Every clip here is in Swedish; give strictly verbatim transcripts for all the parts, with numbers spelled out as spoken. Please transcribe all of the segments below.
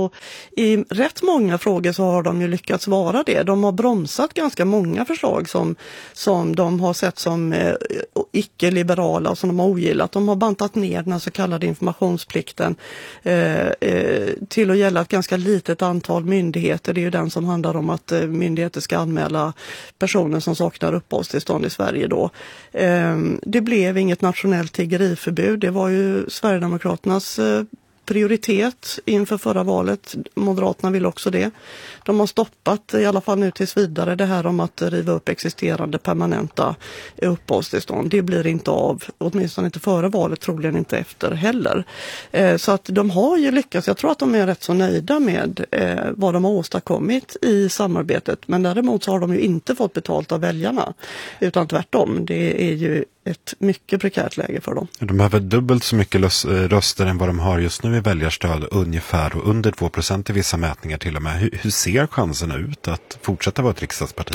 och i rätt många frågor så har de ju lyckats vara det. De har bromsat ganska många förslag som, som de har sett som eh, icke-liberala och som de har ogillat. De har bantat ner den så kallade informationsplikten eh, eh, till att gälla ett ganska litet antal myndigheter. Det är ju den som handlar om att eh, myndigheter ska anmäla personer som saknar uppehållstillstånd i Sverige då. Eh, det blev inget nationellt tiggeriförbud. Det var ju Sverigedemokraternas eh, prioritet inför förra valet. Moderaterna vill också det. De har stoppat, i alla fall nu tills vidare, det här om att riva upp existerande permanenta uppehållstillstånd. Det blir inte av, åtminstone inte före valet, troligen inte efter heller. Eh, så att de har ju lyckats. Jag tror att de är rätt så nöjda med eh, vad de har åstadkommit i samarbetet. Men däremot så har de ju inte fått betalt av väljarna. Utan tvärtom, det är ju ett mycket prekärt läge för dem. De behöver dubbelt så mycket röster än vad de har just nu i väljarstöd ungefär, och under två procent i vissa mätningar till och med. Hur, hur ser chansen ut att fortsätta vara ett riksdagsparti?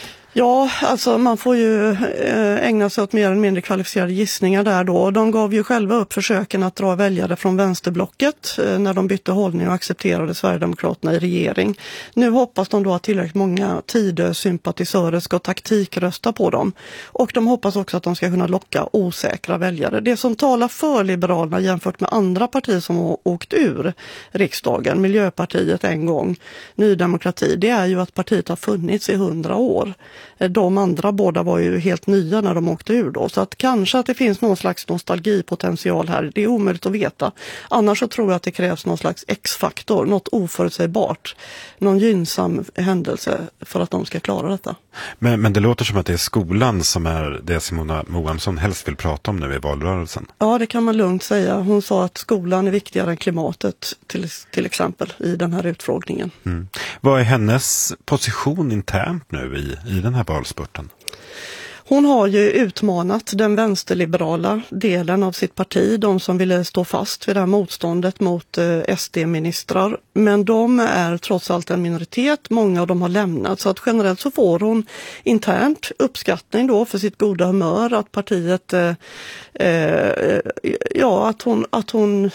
Ja, alltså man får ju ägna sig åt mer eller mindre kvalificerade gissningar där då. De gav ju själva upp försöken att dra väljare från vänsterblocket när de bytte hållning och accepterade Sverigedemokraterna i regering. Nu hoppas de då att tillräckligt många Tidö-sympatisörer ska taktikrösta på dem. Och de hoppas också att de ska kunna locka osäkra väljare. Det som talar för Liberalerna jämfört med andra partier som har åkt ur riksdagen, Miljöpartiet en gång, Ny Demokrati, det är ju att partiet har funnits i hundra år. De andra båda var ju helt nya när de åkte ur då. Så att kanske att det finns någon slags nostalgipotential här. Det är omöjligt att veta. Annars så tror jag att det krävs någon slags X-faktor. Något oförutsägbart. Någon gynnsam händelse för att de ska klara detta. Men, men det låter som att det är skolan som är det Simona Moamsson helst vill prata om nu i valrörelsen. Ja, det kan man lugnt säga. Hon sa att skolan är viktigare än klimatet till, till exempel i den här utfrågningen. Mm. Vad är hennes position internt nu i, i den här valspurten? Hon har ju utmanat den vänsterliberala delen av sitt parti, de som ville stå fast vid det här motståndet mot eh, S D-ministrar. Men de är trots allt en minoritet, många av dem har lämnat. Så att generellt så får hon internt uppskattning då för sitt goda humör, att partiet, eh, eh, ja att hon, att hon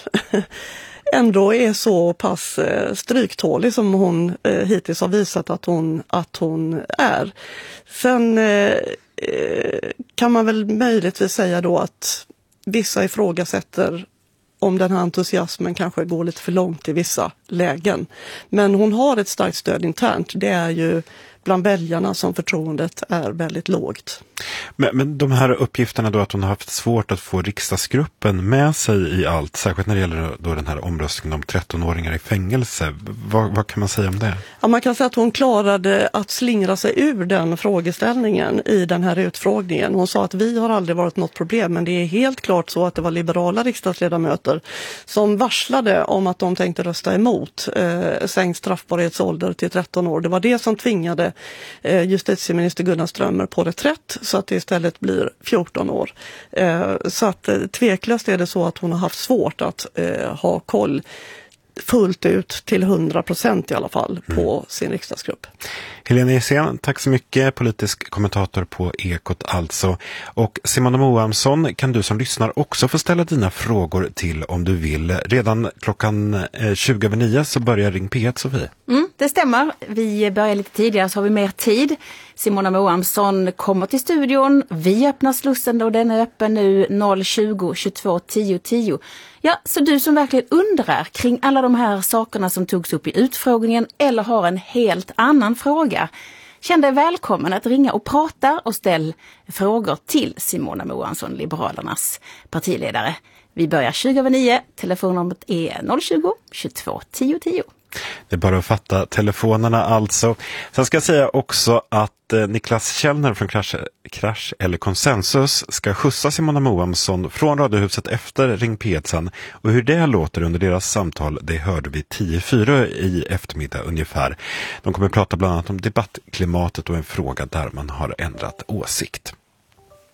ändå är så pass eh, stryktålig som hon eh, hittills har visat att hon, att hon är. Sen eh, kan man väl möjligtvis säga då att vissa ifrågasätter om den här entusiasmen kanske går lite för långt i vissa lägen. Men hon har ett starkt stöd internt. Det är ju bland väljarna som förtroendet är väldigt lågt. Men, men de här uppgifterna då att hon har haft svårt att få riksdagsgruppen med sig i allt, särskilt när det gäller då den här omröstningen om trettonåringar i fängelse. Vad, vad kan man säga om det? Ja, man kan säga att hon klarade att slingra sig ur den frågeställningen i den här utfrågningen. Hon sa att vi har aldrig varit något problem, men det är helt klart så att det var liberala riksdagsledamöter som varslade om att de tänkte rösta emot eh, sänkt straffbarhetsålder till tretton år. Det var det som tvingade eh, justitieminister Gunnar Strömmer på reträtt, så att det istället blir fjorton år. Eh, så att eh, tveklöst är det så att hon har haft svårt att eh, ha koll fullt ut till hundra procent i alla fall på mm. sin riksdagsgrupp. Helena Essén, tack så mycket, politisk kommentator på Ekot alltså. Och Simona Moamsson, kan du som lyssnar också få ställa dina frågor till om du vill. Redan klockan tjugo över nio så börjar Ring P ett, Sofie. Mm, det stämmer. Vi börjar lite tidigare så har vi mer tid. Simona Moamsson kommer till studion. Vi öppnar slussen och den är öppen nu noll tjugo tjugotvå tio tio. Ja, så du som verkligen undrar kring alla de här sakerna som togs upp i utfrågningen eller har en helt annan fråga, känn dig välkommen att ringa och prata och ställ frågor till Simona Moamsson, Liberalernas partiledare. Vi börjar tjugo över nio, telefonnumret är noll tjugo tjugotvå tio tio. Det är bara att fatta telefonerna alltså. Sen ska jag säga också att eh, Niklas Källner från Krasch, Krasch eller Konsensus ska skjutsa Simona Moamsson från Radiohuset efter Ring P ett sen. Och hur det låter under deras samtal, det hörde vi tio fyra i eftermiddag ungefär. De kommer att prata bland annat om debattklimatet och en fråga där man har ändrat åsikt.